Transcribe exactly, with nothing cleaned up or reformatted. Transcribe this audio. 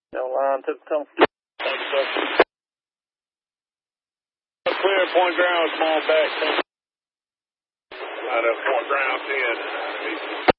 No line took some. Clear point ground, small back. Out of point ground ten.